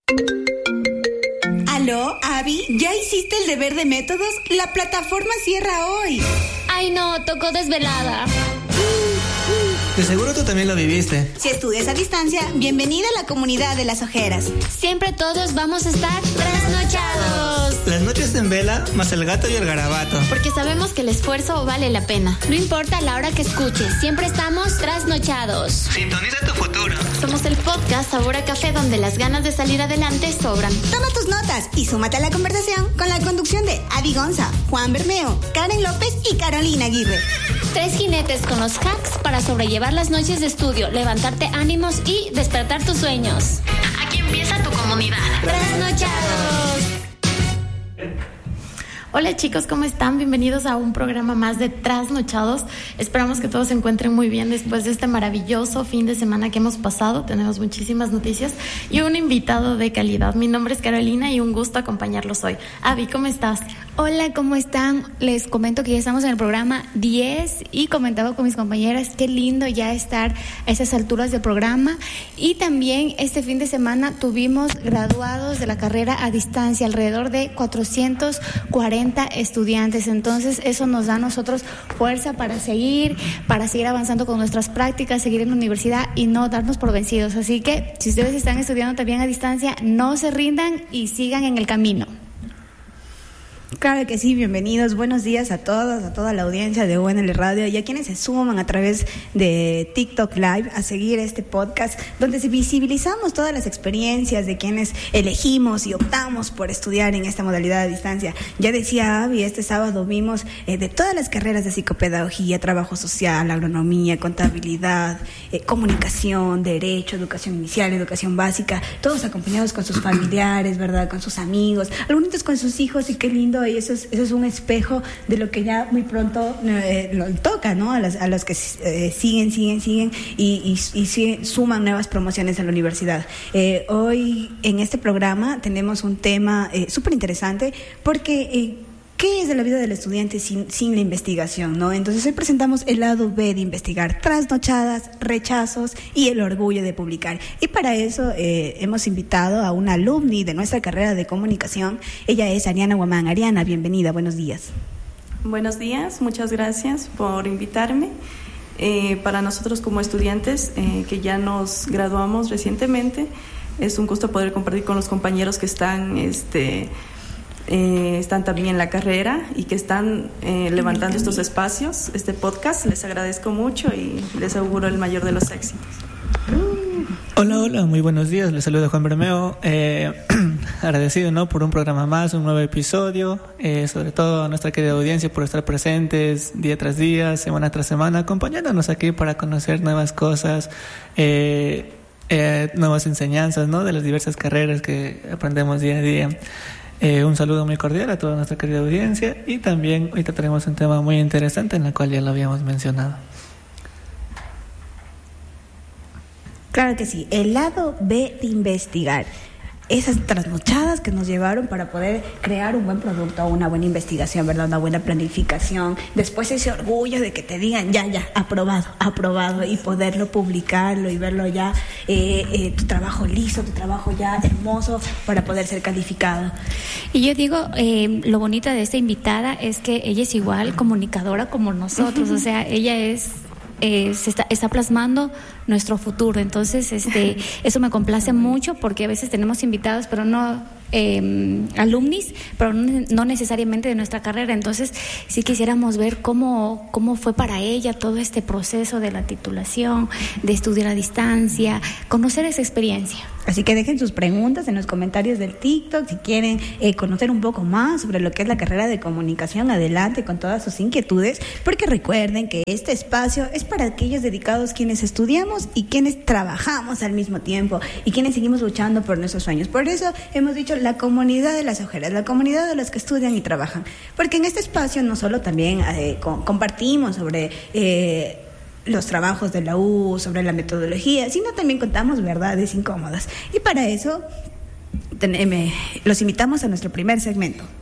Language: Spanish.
¿Aló, Abby? ¿Ya hiciste el deber de métodos? La plataforma cierra hoy. Ay, no, tocó desvelada. De seguro tú también lo viviste. Si estudias a distancia, bienvenida a la comunidad de las ojeras. Siempre todos vamos a estar trasnochados. Las noches en vela, más el gato y el garabato. Porque sabemos que el esfuerzo vale la pena. No importa la hora que escuches, siempre estamos trasnochados. Sintoniza tu futuro. Somos el podcast Sabor a Café, donde las ganas de salir adelante sobran. Toma tus notas y súmate a la conversación con la conducción de Abby Gonza, Juan Bermeo, Karen López y Carolina Aguirre. 3 jinetes con los hacks para sobrellevar las noches de estudio, levantarte ánimos y despertar tus sueños. Aquí empieza tu comunidad. Trasnochados. Hola chicos, ¿cómo están? Bienvenidos a un programa más de Trasnochados. Esperamos que todos se encuentren muy bien después de este maravilloso fin de semana que hemos pasado. Tenemos muchísimas noticias y un invitado de calidad. Mi nombre es Carolina y un gusto acompañarlos hoy. Abby, ¿cómo estás? Hola, ¿cómo están? Les comento que ya estamos en el programa 10 y comentaba con mis compañeras qué lindo ya estar a esas alturas del programa. Y también este fin de semana tuvimos graduados de la carrera a distancia, alrededor de 440 estudiantes. Entonces eso nos da a nosotros fuerza para seguir avanzando con nuestras prácticas, seguir en la universidad y no darnos por vencidos. Así que si ustedes están estudiando también a distancia, no se rindan y sigan en el camino. Claro que sí, bienvenidos, buenos días a todos, a toda la audiencia de UNL Radio y a quienes se suman a través de TikTok Live a seguir este podcast donde visibilizamos todas las experiencias de quienes elegimos y optamos por estudiar en esta modalidad a distancia. Ya decía Abby, este sábado vimos de todas las carreras de psicopedagogía, trabajo social, agronomía, contabilidad, comunicación, derecho, educación inicial, educación básica, todos acompañados con sus familiares, ¿verdad? Con sus amigos, algunos con sus hijos y qué lindo. Y eso es un espejo de lo que ya muy pronto lo toca, ¿no? A los que siguen y suman nuevas promociones a la universidad. Hoy en este programa tenemos un tema súper interesante porque ¿qué es de la vida del estudiante sin la investigación, no? Entonces hoy presentamos el lado B de investigar: trasnochadas, rechazos y el orgullo de publicar. Y para eso hemos invitado a una alumni de nuestra carrera de comunicación. Ella es Ariana Guamán. Ariana, bienvenida, buenos días. Buenos días, muchas gracias por invitarme. Para nosotros como estudiantes que ya nos graduamos recientemente, es un gusto poder compartir con los compañeros que están también en la carrera y que están levantando estos espacios, este podcast. Les agradezco mucho y les auguro el mayor de los éxitos. Hola, muy buenos días. Les saluda Juan Bermeo. Agradecido, ¿no?, por un programa más, un nuevo episodio. Sobre todo a nuestra querida audiencia por estar presentes día tras día, semana tras semana, acompañándonos aquí para conocer nuevas cosas, nuevas enseñanzas, ¿no?, de las diversas carreras que aprendemos día a día. Un saludo muy cordial a toda nuestra querida audiencia y también hoy trataremos un tema muy interesante en el cual ya lo habíamos mencionado. Claro que sí, el lado B de investigar. Esas trasnochadas que nos llevaron para poder crear un buen producto, una buena investigación, ¿verdad? Una buena planificación. Después ese orgullo de que te digan ya, aprobado y poderlo publicarlo y verlo ya, tu trabajo listo, tu trabajo ya hermoso para poder ser calificado. Y yo digo, lo bonito de esta invitada es que ella es igual comunicadora como nosotros, o sea, ella está plasmando nuestro futuro. Entonces eso me complace mucho porque a veces tenemos invitados pero no alumnis, pero no necesariamente de nuestra carrera. Entonces sí quisiéramos ver cómo fue para ella todo este proceso de la titulación, de estudiar a distancia, conocer esa experiencia. Así que dejen sus preguntas en los comentarios del TikTok si quieren conocer un poco más sobre lo que es la carrera de comunicación. Adelante con todas sus inquietudes, porque recuerden que este espacio es para aquellos dedicados quienes estudiamos y quienes trabajamos al mismo tiempo y quienes seguimos luchando por nuestros sueños. Por eso hemos dicho la comunidad de las ojeras, la comunidad de los que estudian y trabajan, porque en este espacio no solo también compartimos sobre los trabajos de la U, sobre la metodología, sino también contamos verdades incómodas. Y para eso los invitamos a nuestro primer segmento.